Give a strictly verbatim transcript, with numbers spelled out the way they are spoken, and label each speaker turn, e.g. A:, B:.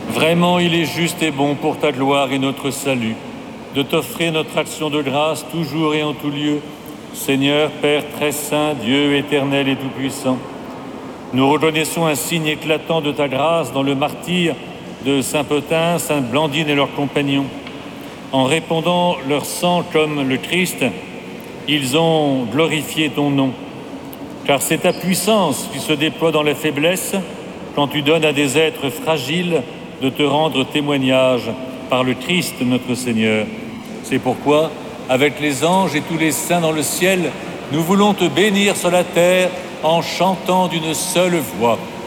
A: Vraiment, il est juste et bon pour ta gloire et notre salut de t'offrir notre action de grâce toujours et en tout lieu. Seigneur, Père très saint, Dieu éternel et tout-puissant, nous reconnaissons un signe éclatant de ta grâce dans le martyre de Saint Pothin, Sainte Blandine et leurs compagnons. En répandant leur sang comme le Christ, ils ont glorifié ton nom. Car c'est ta puissance qui se déploie dans la faiblesse quand tu donnes à des êtres fragiles de te rendre témoignage par le Christ notre Seigneur. C'est pourquoi, avec les anges et tous les saints dans le ciel, nous voulons te bénir sur la terre en chantant d'une seule voix.